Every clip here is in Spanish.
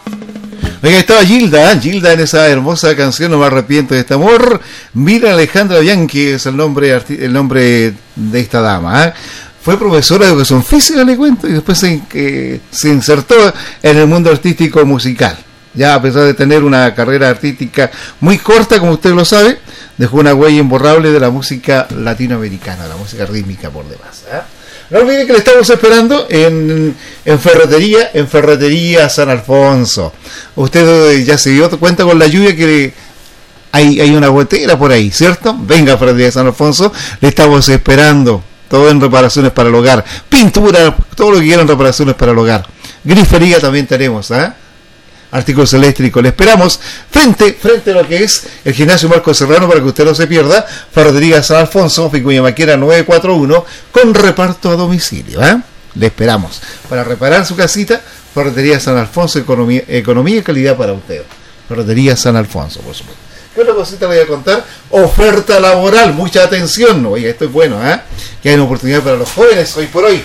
Oiga, estaba Gilda en esa hermosa canción, No me arrepiento de este amor. Mira, Alejandra Bianchi es el nombre de esta dama, ¿eh? Fue profesora de educación física, le cuento, y después se insertó en el mundo artístico musical. Ya a pesar de tener una carrera artística muy corta, como usted lo sabe, dejó una huella imborrable de la música latinoamericana, la música rítmica por demás, ¿eh? No olviden que le estamos esperando en Ferretería San Alfonso. Usted ya se dio cuenta con la lluvia que hay una gotera por ahí, ¿cierto? Venga a Ferretería San Alfonso, le estamos esperando. Todo en reparaciones para el hogar, pintura, todo lo que quieran, reparaciones para el hogar. Grifería también tenemos, ¿eh? Artículos eléctricos. Le esperamos frente a lo que es el gimnasio Marco Serrano, para que usted no se pierda. Ferretería San Alfonso, Vicuña Maquena 941, con reparto a domicilio, ¿eh? Le esperamos para reparar su casita. Ferretería San Alfonso, economía y calidad para usted. Ferretería San Alfonso, por supuesto. ¿Qué otra cosita le voy a contar? Oferta laboral, mucha atención. Oiga, esto es bueno, ¿eh? Que hay una oportunidad para los jóvenes hoy por hoy.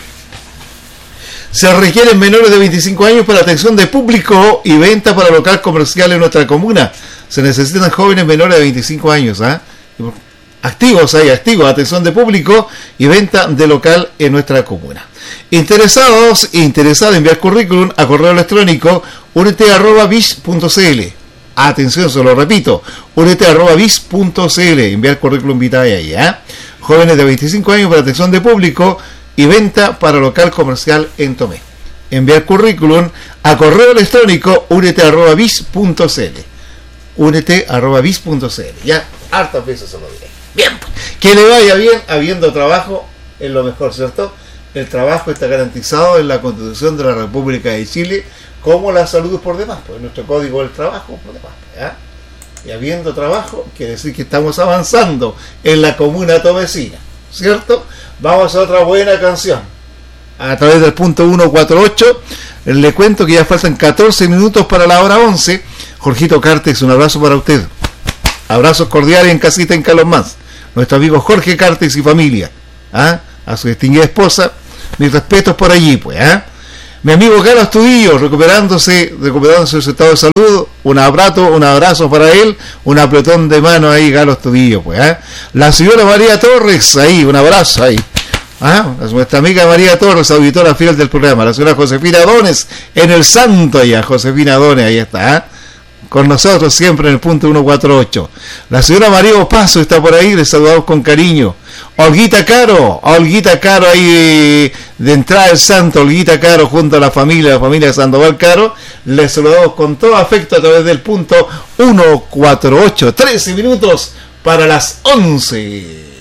Se requieren menores de 25 años para atención de público y venta para local comercial en nuestra comuna. Se necesitan jóvenes menores de 25 años, ¿eh? Activos, atención de público y venta de local en nuestra comuna. Interesados en enviar currículum a correo electrónico unete@bis.cl. Atención, se lo repito, unete@bis.cl, enviar currículum vitae ahí, ¿eh? Jóvenes de 25 años para atención de público y venta para local comercial en Tomé. Enviar currículum a correo electrónico unete@bis.cl. unete@bis.cl. Ya hartas veces se lo diré. Bien, que le vaya bien, habiendo trabajo es lo mejor, ¿cierto? El trabajo está garantizado en la Constitución de la República de Chile, como la salud por demás, pues nuestro código del trabajo por demás, ¿eh? Y habiendo trabajo, quiere decir que estamos avanzando en la comuna tomecina, ¿cierto? Vamos a otra buena canción. A través del punto 148, le cuento que ya faltan 14 minutos para la hora 11. Jorgito Cartes, un abrazo para usted. Abrazos cordiales en casita en Calomás. Nuestro amigo Jorge Cartes y familia, ¿eh? A su distinguida esposa, mis respetos por allí, pues, ¿eh? Mi amigo Carlos Tudillo, recuperándose de su estado de salud, un abrazo para él, un apretón de mano ahí, Carlos Tudillo, pues, ¿eh? La señora María Torres, ahí, un abrazo ahí, ¿ah? Nuestra amiga María Torres, auditora fiel del programa, la señora Josefina Dones, en el Santo allá, Josefina Dones, ahí está, ¿eh? Con nosotros siempre en el punto 148. La señora María Opaso está por ahí, les saludamos con cariño. Olguita Caro ahí de entrada del Santo, Olguita Caro junto a la familia de Sandoval Caro, les saludamos con todo afecto a través del punto 148. 13 minutos para las 11.